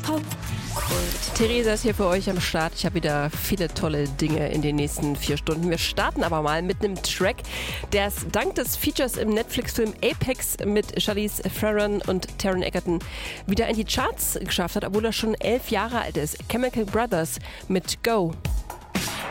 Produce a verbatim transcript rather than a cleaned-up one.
Theresa ist hier für euch am Start. Ich habe wieder viele tolle Dinge in den nächsten vier Stunden. Wir starten aber mal mit einem Track, der es dank des Features im Netflix-Film Apex mit Charlize Theron und Taron Egerton wieder in die Charts geschafft hat, obwohl er schon elf Jahre alt ist. Chemical Brothers mit Go.